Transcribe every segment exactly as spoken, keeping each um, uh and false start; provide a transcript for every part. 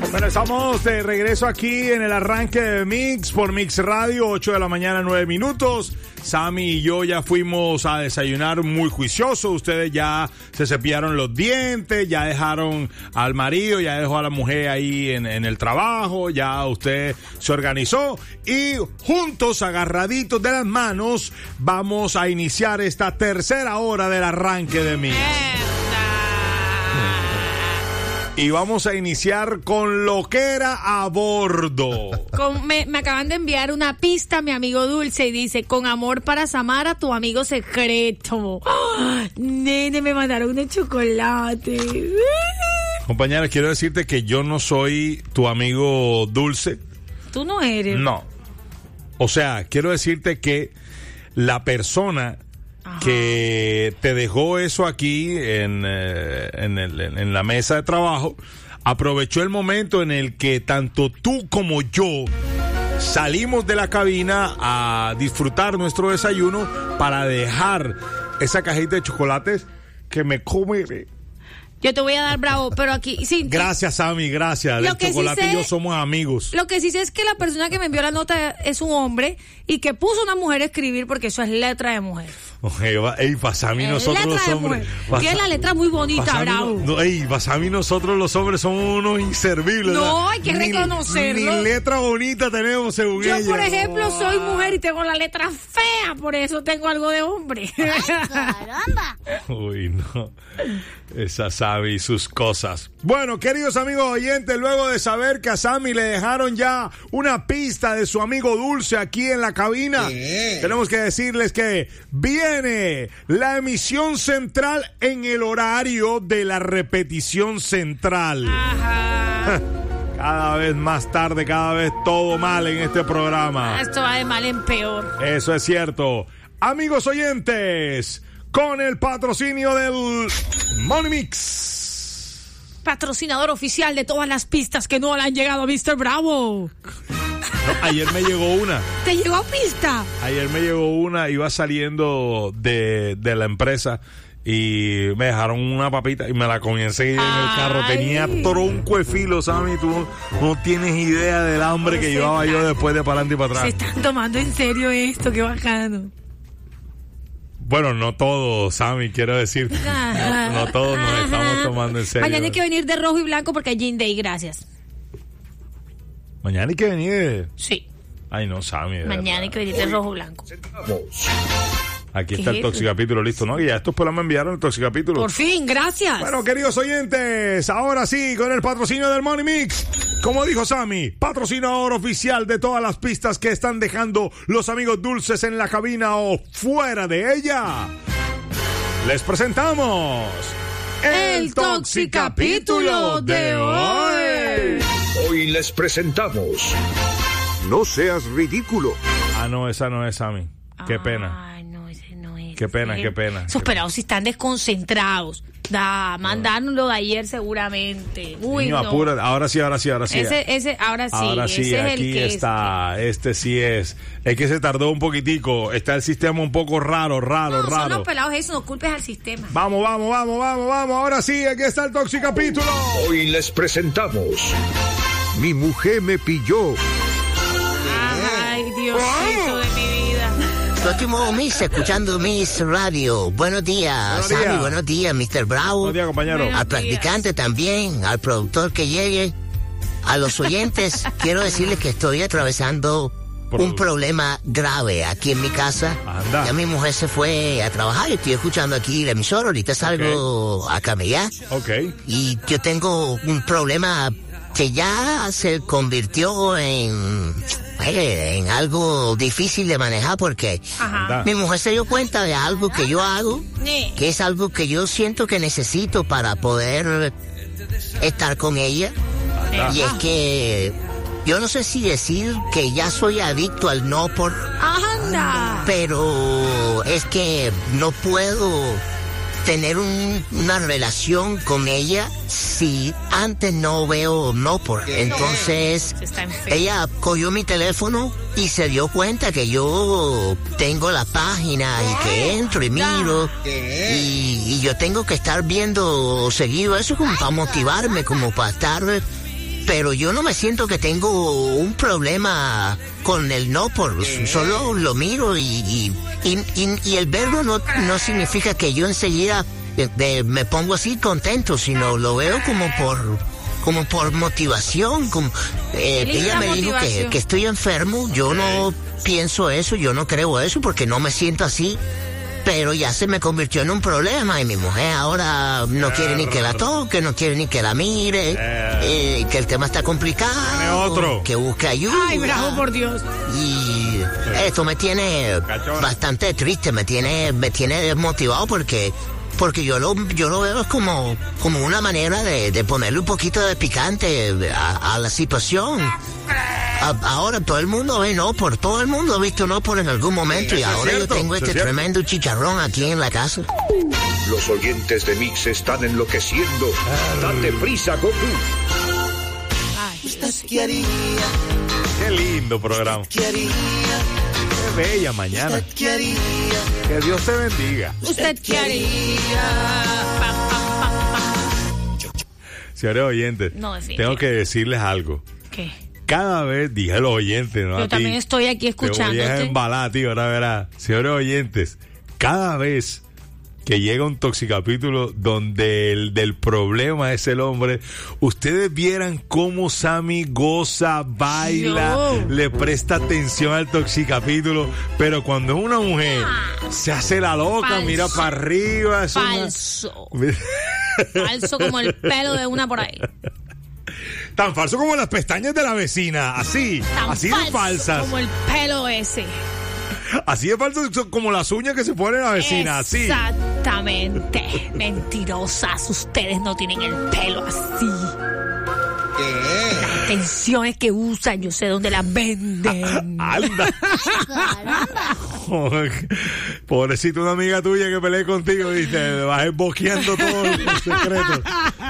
Bueno, estamos de regreso aquí en el arranque de Mix por Mix Radio, ocho de la mañana, nueve minutos. Sammy y yo ya fuimos a desayunar muy juiciosos. Ustedes ya se cepillaron los dientes, ya dejaron al marido, ya dejó a la mujer ahí en, en el trabajo, ya usted se organizó y juntos, agarraditos de las manos, vamos a iniciar esta tercera hora del arranque de Mix. Y vamos a iniciar con lo que era a bordo. Con, me, me acaban de enviar una pista, mi amigo Dulce, y dice: con amor para Samara, tu amigo secreto. ¡Oh! Nene, me mandaron unos chocolates. Compañera, quiero decirte que yo no soy tu amigo Dulce. ¿Tú no eres? No. O sea, quiero decirte que la persona... Ajá. Que te dejó eso aquí en, eh, en, el, en la mesa de trabajo, aprovechó el momento en el que tanto tú como yo salimos de la cabina a disfrutar nuestro desayuno para dejar esa cajita de chocolates que me come. Yo te voy a dar bravo, pero aquí sí. Gracias, Sammy, gracias. El chocolate sí sé, y yo somos amigos. Lo que sí sé es que la persona que me envió la nota es un hombre y que puso una mujer a escribir porque eso es letra de mujer. Oye, ey, para Sammy nosotros los hombres. Tiene la letra muy bonita, bravo. No, ey, para Sammy nosotros los hombres somos unos inservibles. No, ¿verdad? hay que ni, reconocerlo. Ni letra bonita tenemos según yo, ella. Yo, por ejemplo, oh. soy mujer y tengo la letra fea, por eso tengo algo de hombre. Ay, caramba. Uy, no. Esa Sammy y sus cosas. Bueno, queridos amigos oyentes, luego de saber que a Sammy le dejaron ya una pista de su amigo Dulce aquí en la cabina, ¿qué? Tenemos que decirles que viene la emisión central en el horario de la repetición central. Ajá. Cada vez más tarde, cada vez todo mal en este programa. Esto va de mal en peor. Eso es cierto. Amigos oyentes, con el patrocinio del Money Mix, patrocinador oficial de todas las pistas que no le han llegado a mister Bravo. No, ayer me llegó una. ¿Te llegó pista? Ayer me llegó una, iba saliendo de, de la empresa y me dejaron una papita y me la comí enseguida en el carro. Tenía tronco de filo, Sammy. Tú no tienes idea del hambre que llevaba yo después de para adelante y para atrás. Se están tomando en serio esto, qué bacano. Bueno, no todos, Sammy, quiero decir. No, no todos nos estamos tomando en serio. Mañana hay que venir de rojo y blanco porque hay Jean Day, gracias. Mañana hay que venir. Sí. Ay, no, Sammy. Mañana verdad. hay que venir de rojo y blanco. Aquí está el Toxicapítulo listo, ¿no? Y ya estos pues me enviaron el Toxicapítulo. Por fin, gracias. Bueno, queridos oyentes, ahora sí, con el patrocinio del Money Mix. Como dijo Sammy, patrocinador oficial de todas las pistas que están dejando los amigos Dulces en la cabina o fuera de ella. Les presentamos el Toxicapítulo de hoy. Hoy les presentamos No seas ridículo. Ah, no, esa no es Sammy. Qué pena. Ay, no, ese no es. Qué pena, qué pena. Esos pelados sí están desconcentrados. Da, mandárnoslo de ayer seguramente. Uy, Niño, no. apura. Ahora sí, ahora sí, ahora sí. Ese, ese, ahora sí. Ahora sí, ese aquí es el que está. Es. Este sí es. Es que se tardó un poquitico. Está el sistema un poco raro, raro, no, raro. Son los pelados eso, no culpes al sistema. Vamos, vamos, vamos, vamos, vamos. Ahora sí, aquí está el Toxicapítulo. Hoy les presentamos Mi mujer me pilló. Ay, Diosito de mi vida. Próximo Miss, escuchando Miss Radio. Buenos días, Buenos Sammy, días. buenos días, mister Bravo. Buenos días, compañero. Buenos Al practicante también, al productor que llegue, a los oyentes, quiero decirles que estoy atravesando Por- un problema grave aquí en mi casa. Anda. Ya mi mujer se fue a trabajar y estoy escuchando aquí la emisora, ahorita salgo a camellar. Ok. Y yo tengo un problema que ya se convirtió en, eh, en algo difícil de manejar porque Ajá. Anda. mi mujer se dio cuenta de algo que yo hago, Ne. que es algo que yo siento que necesito para poder estar con ella. Anda. Y es que yo no sé si decir que ya soy adicto al no por, Anda. pero es que no puedo tener un- una relación con ella si antes no veo no por. Entonces Se está enfermo. ella cogió mi teléfono y se dio cuenta que yo tengo la página y que entro y miro y, y yo tengo que estar viendo seguido eso como para motivarme, como para estar pero yo no me siento que tengo un problema con el no por, solo lo miro y, y, y, y, y el verlo no, no significa que yo enseguida de, de, me pongo así contento, sino lo veo como por, como por motivación, como, eh, ella me dijo que, que estoy enfermo, yo no pienso eso, yo no creo eso porque no me siento así. Pero ya se me convirtió en un problema y mi mujer ahora no quiere ni que la toque, no quiere ni que la mire, eh, que el tema está complicado, otro. que busque ayuda. Ay, bravo, por Dios. Y esto me tiene bastante triste, me tiene, me tiene desmotivado porque, porque yo lo, yo lo veo como, como una manera de, de ponerle un poquito de picante a, a la situación. A, ahora todo el mundo ve no por todo el mundo ha visto no por en algún momento y ahora yo tengo este tremendo chicharrón aquí en la casa. Los oyentes de Mix están enloqueciendo. Date prisa, Goku. Ay, ¿Qué haría? Qué lindo programa. ¿Qué haría? Qué bella mañana. ¿Qué haría? Que Dios te bendiga. ¿usted qué haría? Pa, pa, pa, pa. Señores oyentes, No, en fin, tengo ¿qué? que decirles algo. ¿Qué? Cada vez, dije a los oyentes, ¿no? Yo a también ti. estoy aquí Te voy a escuchándote. embalar, tío, ahora verás. Señores oyentes, cada vez que llega un toxicapítulo donde el del problema es el hombre, ustedes vieran cómo Sammy goza, baila, No. le presta atención al toxicapítulo, pero cuando es una mujer, se hace la loca, Falso. mira para arriba. Es una- Falso. Falso como el pelo de una por ahí. Tan falso como las pestañas de la vecina, así, Tan así falso de falsas. como el pelo ese. Así de falsas como las uñas que se pone la vecina, así. Exactamente. Mentirosas, ustedes no tienen el pelo así. Las extensiones que usan, yo sé dónde las venden. Anda. Pobrecito, una amiga tuya que peleé contigo, viste, le vas esboqueando todos los secretos.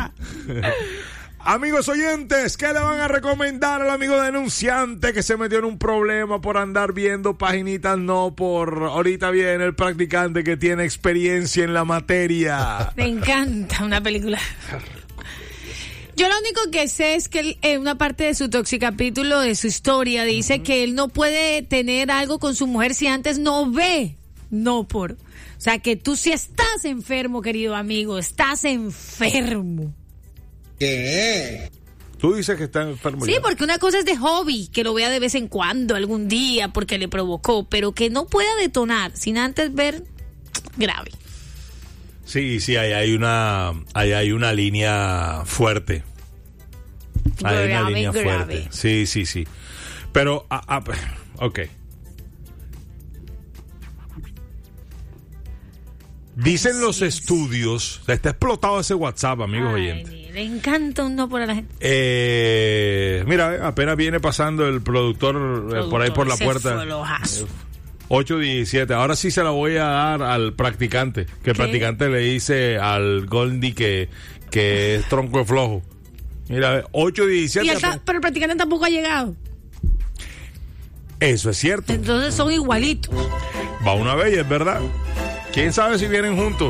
Amigos oyentes, ¿qué le van a recomendar al amigo denunciante que se metió en un problema por andar viendo paginitas no por... Ahorita viene el practicante que tiene experiencia en la materia. Me encanta una película. Yo lo único que sé es que él, en una parte de su toxicapítulo, de su historia, dice uh-huh. que él no puede tener algo con su mujer si antes no ve, no por. O sea, que tú sí estás enfermo, querido amigo, estás enfermo. ¿Qué? Tú dices que está enfermo. Sí, ya. porque una cosa es de hobby, que lo vea de vez en cuando, algún día, porque le provocó, pero que no pueda detonar sin antes ver, grave. Sí, sí, ahí hay una, ahí hay una línea fuerte. Hay Grave, una línea grave. fuerte. Sí, sí, sí. Pero, ah, ah, ok. Dicen los estudios, está explotado ese WhatsApp, amigos Ay, oyentes. le encanta un no por a la gente. Eh, mira, apenas viene pasando el productor, productor eh, por ahí por la puerta. ocho diecisiete. Ahora sí se la voy a dar al practicante. Que el ¿Qué? practicante le dice al Goldie que, que es tronco de flojo. Mira, ocho diecisiete. Y el ta- pero el practicante tampoco ha llegado. Eso es cierto. Entonces son igualitos. Va una bella, es verdad. ¿Quién sabe si vienen juntos?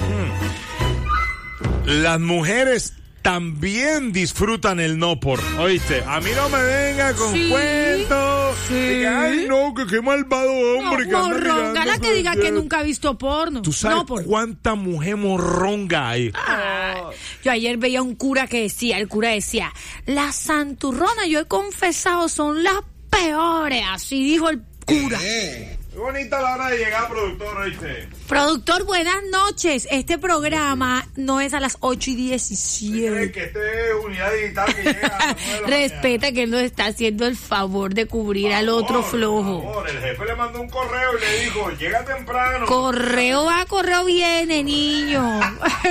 Hmm. Las mujeres también disfrutan el no por. ¿Oíste? A mí no me venga con Sí, cuentos. sí. De que, ay, no, que qué malvado hombre. que anda Morronga, la mirando que diga por- que nunca ha visto porno. ¿Tú sabes No por. cuánta mujer morronga hay? Ay, yo ayer veía un cura que decía, el cura decía, las santurronas, yo he confesado, son las peores. Así dijo el cura. Qué bonita la hora de llegar, productor, ¿oíste? Productor, buenas noches. Este programa no es a las ocho y diecisiete. Que este es unidad digital que llega a las nueve de la Respeta que él nos está haciendo el favor de cubrir al otro flojo. Por favor, el jefe le mandó un correo y le dijo, llega temprano. Correo va, correo viene, niño.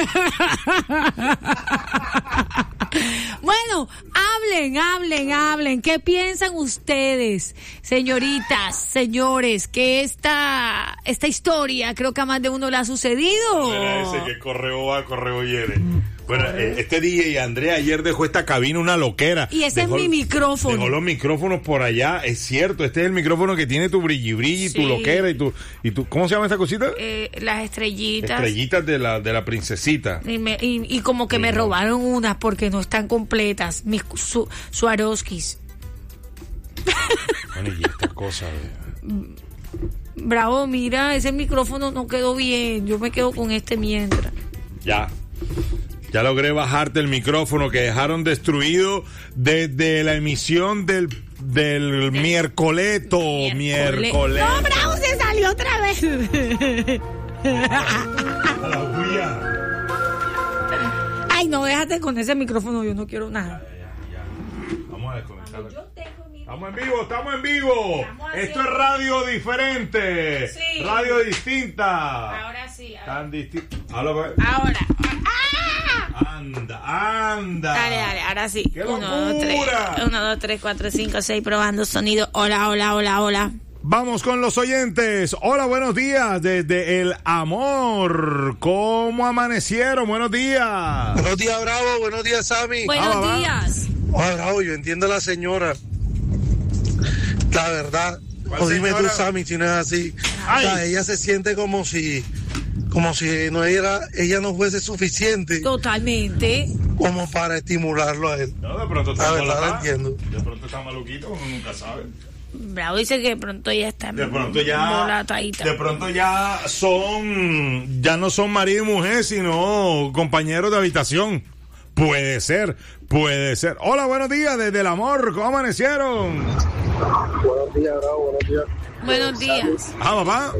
Bueno, hablen, hablen, hablen. ¿Qué piensan ustedes, señoritas, señores, que esta, esta historia creo que a más de uno le ha sucedido? Mira ese que correo va, correo viene. Bueno, eh, este D J Andrea ayer dejó esta cabina una loquera. Y ese dejó, es mi micrófono. Dejó los micrófonos por allá, es cierto. Este es el micrófono que tiene tu brilli brilli, Sí. tu loquera y tu, y tu. ¿Cómo se llama esta cosita? Eh, las estrellitas. Estrellitas de la, de la princesita. Y, me- y- y como que Sí, me no. robaron unas porque no están completas. Mis su, Swarovskis. Bueno, y estas cosas. eh. Bravo, mira, ese micrófono no quedó bien. Yo me quedo con este mientras. Ya. Ya logré bajarte el micrófono que dejaron destruido desde la emisión del, del miércoleto. Miércoles. No, Bravo, se salió otra vez. A la bulla. Ay, no, déjate con ese micrófono, yo no quiero nada. Vamos a desconectarlo. Estamos en vivo, estamos en vivo. Esto es radio diferente. Sí. Radio distinta. Ahora sí. ahora- Tan distinta. Habla, pues. Ahora. ¡Ah! Anda, anda. Dale, dale, ahora sí. ¡Qué Uno, dos, tres. locura! Uno, dos, tres, cuatro, cinco, seis, probando sonido. Hola, hola, hola, hola. Vamos con los oyentes. Hola, buenos días desde El Amor. ¿Cómo amanecieron? Buenos días. Buenos días, Bravo. Buenos días, Sammy. Buenos va, va. días. Ah, Bravo, yo entiendo a la señora. La verdad. ¿Cuál O dime tú, señora? Sammy, si no es así. Ay. O sea, ella se siente como si, como si no era, ella no fuese suficiente Totalmente. como para estimularlo a él. No, de pronto La está verdad, la malata. entiendo. De pronto está maluquito, uno nunca sabe. Bravo dice que de pronto ya está. De pronto ya, embolatadita. de pronto ya son, ya no son marido y mujer, sino compañeros de habitación. Puede ser, puede ser. Hola, buenos días desde El Amor. ¿Cómo amanecieron? Buenos días, Bravo. Buenos días. Buenos días. Ah, papá.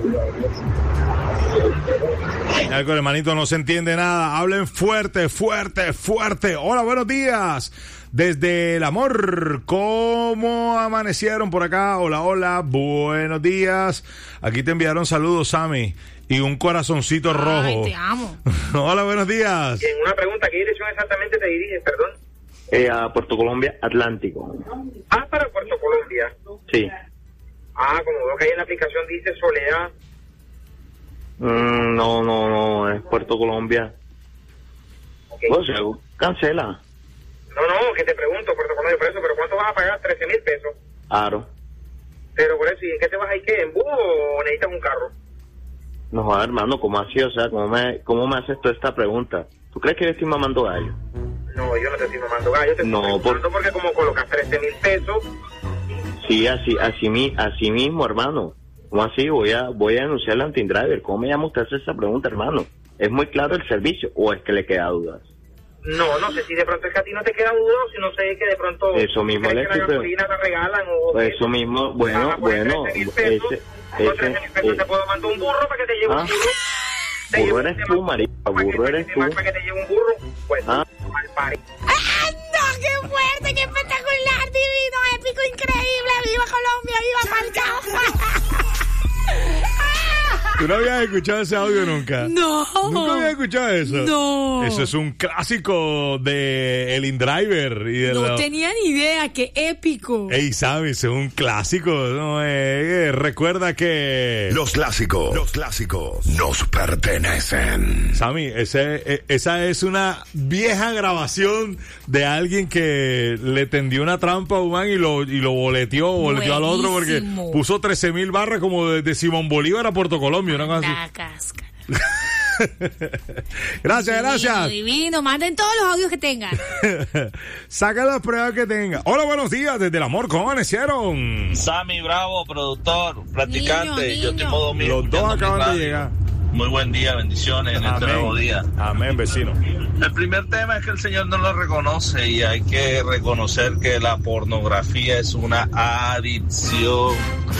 Ya con el hermanito no se entiende nada. Hablen fuerte, fuerte, fuerte. Hola, buenos días. Desde El Amor, ¿cómo amanecieron por acá? Hola, hola, buenos días. Aquí te enviaron saludos, Sammy, y un corazoncito rojo. Ay, te amo. Hola, buenos días. En una pregunta, ¿qué dirección exactamente te diriges, perdón? Eh, a Puerto Colombia, Atlántico. Ah, para Puerto Colombia. Sí. Ah, como veo que ahí en la aplicación dice Soledad. Mm, no, no, no, es Puerto Colombia. Ok. O sea, cancela. No, no, que te pregunto, Puerto Colombia, por eso, pero ¿cuánto vas a pagar? trece mil pesos. Aro. Pero por eso, ¿y en qué te vas a ir? ¿Qué? ¿En bus o necesitas un carro? No joder, hermano, ¿cómo así? O sea, ¿cómo me, cómo me haces toda esta pregunta? ¿Tú crees que yo estoy mamando gallo? No, yo no te estoy mamando gallo, te No, estoy preguntando porque como colocas trece mil pesos, Sí, así, así, mi, así mismo, hermano. ¿Cómo así? Voy a, voy a denunciar al Anti-Driver. ¿Cómo me llama usted a hacer esa pregunta, hermano? ¿Es muy claro el servicio o es que le queda dudas? no, no sé si de pronto es que a ti no te queda duda o si no sé que de pronto... Eso mismo ¿crees le que la estoy- gasolina te regalan o... Pues eso mismo, bueno, Ah, pues bueno, trece mil pesos, ese, con trece mil pesos ese, te puedo mandar un burro para que te lleve Ah. un burro. Te burro llevo- eres te tú, mando- marica, para que- burro eres para que- tú. Para que te lleve un burro, pues, Ah. al pari. ¡Ah, no! ¡Qué fuerte! ¡Qué espectacular! ¡Divino! ¡Épico! ¡Increíble! ¡Viva Colombia! ¡Viva Marcao! ¿Tú no habías escuchado ese audio nunca? No. ¿Nunca habías escuchado eso? No. Eso es un clásico de El InDriver y de No la- tenía ni idea. ¡Qué épico! Ey, Sammy, ese es un clásico. ¿No? Eh, eh, recuerda que... Los clásicos, los clásicos nos pertenecen. Sammy, ese, eh, esa es una vieja grabación de alguien que le tendió una trampa a un man y lo, y lo boleteó, boleteó al otro porque Buenísimo. puso trece mil barras como de, de Simón Bolívar a Puerto Colombia. Una cosa así. La cáscara. Gracias, Divino, gracias. divino. Manden todos los audios que tengan. Saca las pruebas que tenga. Hola, buenos días desde El Amor. ¿Cómo amanecieron? Sammy Bravo, productor, practicante, Niño, yo niño. estoy modo mío. Los dos escuchando mi acaban de radio. llegar. Muy buen día, bendiciones en este nuevo día. Amén, vecino. El primer tema es que el Señor no lo reconoce y hay que reconocer que la pornografía es una adicción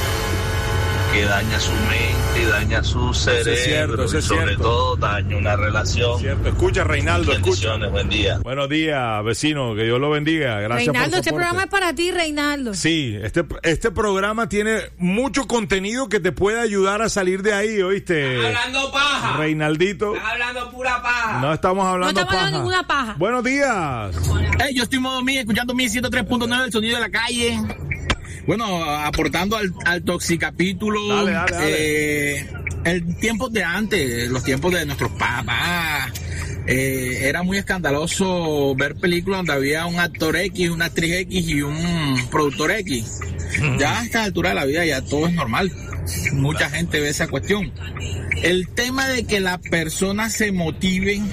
que daña su mente, daña su cerebro es cierto, eso y es sobre cierto. todo daña una relación. Cierto, escucha, Reinaldo, escucha. Bendiciones, buen día. Buenos días, vecino, que Dios lo bendiga. Gracias Reinaldo, por este soporte. programa es para ti, Reinaldo. Sí, este, este programa tiene mucho contenido que te puede ayudar a salir de ahí, ¿oíste? Hablando paja. Reinaldito. Estás hablando pura paja. No estamos hablando No estamos paja. hablando ninguna paja. Buenos días. Hey, yo estoy modo mí, escuchando mi ciento tres punto nueve, el sonido de la calle. Bueno, aportando al, al toxicapítulo. Dale, dale, dale. Eh, el tiempo de antes, los tiempos de nuestros papás. eh, era muy escandaloso ver películas donde había un actor X, una actriz X y un productor X. Ya a esta altura de la vida ya todo es normal. Mucha gente ve esa cuestión. El tema de que las personas se motiven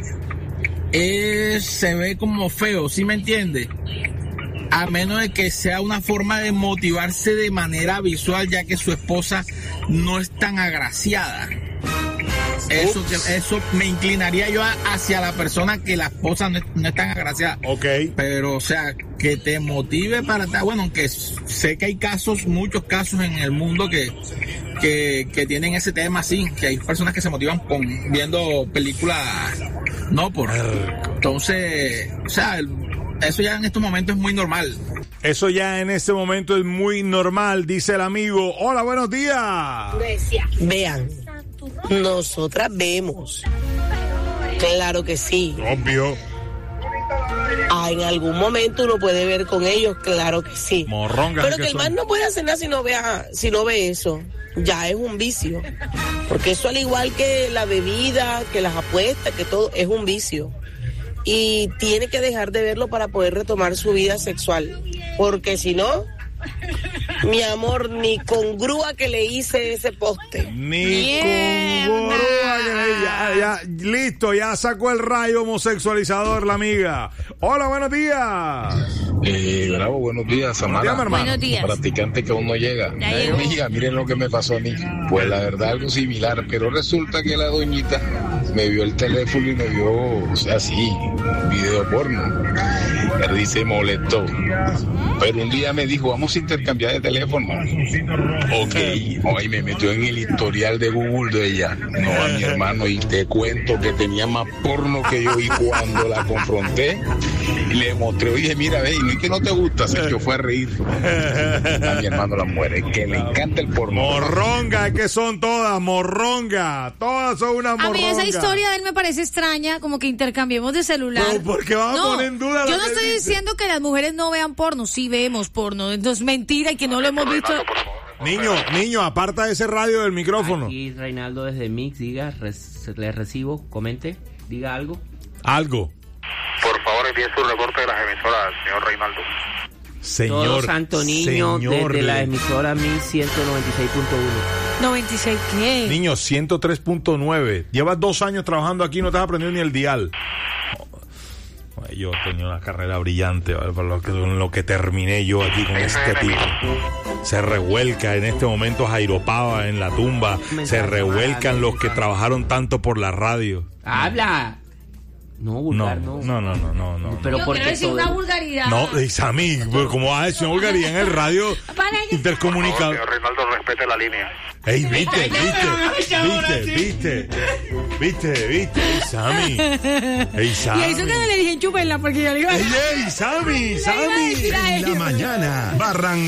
es, se ve como feo, ¿sí me entiende? A menos de que sea una forma de motivarse de manera visual, ya que su esposa no es tan agraciada. Eso, eso me inclinaría yo hacia la persona que la esposa no es, no es tan agraciada. Ok. Pero, o sea, que te motive para estar, bueno, aunque sé que hay casos, muchos casos en el mundo que, que, que tienen ese tema así, que hay personas que se motivan con viendo películas, no por. Entonces, o sea, eso ya en estos momentos es muy normal. Eso ya en este momento es muy normal, dice el amigo. Hola, buenos días. Vean, nosotras vemos. Claro que sí. Obvio. Ah, en algún momento uno puede ver con ellos, claro que sí. Morrongas. Pero que, que el son. man no puede hacer nada si no vea, si no ve eso. Ya es un vicio. Porque eso, al igual que la bebida, que las apuestas, que todo, es un vicio. Y tiene que dejar de verlo para poder retomar su vida sexual. Porque si no, mi amor, ni con grúa que le hice ese poste. Ni con grúa que le ya, ya, listo, ya sacó el rayo homosexualizador la amiga. Hola, buenos días. Eh, bravo, buenos días, Samara. Buenos días, mi hermano. Buenos días. Practicante que aún no llega. Ya llegó. Amiga, miren lo que me pasó a mí. Pues la verdad, algo similar, pero resulta que la doñita me vio el teléfono y me vio, o sea, sí, video porno. Él dice, molestó. Pero un día me dijo, vamos a intercambiar de teléfono. Ok, hoy me metió en el historial de Google de ella. No, a mi hermano, y te cuento que tenía más porno que yo. Y cuando la confronté, le mostré, oye, mira, ve, y que no te gusta, se echó, fue a reír. A mi hermano la muere, que le encanta el porno. Morronga, que son todas, morronga. Todas son una morronga. A mí esa historia de él me parece extraña, como que intercambiemos de celular. Pero porque vas a No, poner en duda lo yo no que estoy dice. diciendo que las mujeres no vean porno, sí vemos porno, entonces mentira y que no lo hemos visto. Niño, niño, aparta ese radio del micrófono. Aquí Reinaldo desde Mix, diga, res, le recibo, comente, diga algo. Algo. Por favor, envíe su reporte de las emisoras, señor Reinaldo. Señor, Todo Santo Niño señor, desde la le- emisora Mix ciento noventa y seis punto uno. noventa y seis, ¿qué? Niño, ciento tres punto nueve. Llevas dos años trabajando aquí y no te has aprendido ni el dial. Ay, yo tenía una carrera brillante, ¿vale? Para lo que, con lo que terminé yo aquí con este tipo. Se revuelca en este momento Jairo Pava en la tumba. Se revuelcan los que trabajaron tanto por la radio. ¡Habla! No, No, vulgar, no. no, no, no, no, no. Pero Yo porque quiero decir todo- una vulgaridad. No, Isami, ¿cómo vas a decir una vulgaridad en el radio intercomunicado? Señor Reinaldo, respete la línea. Ey, viste, viste, viste, viste, viste, viste, Isami. Ey, Y Isami. eso que no le dije chúpenla porque yo le iba a Ey, ey, Isami, Le iba a Isami. decir a En la ellos. mañana, Barran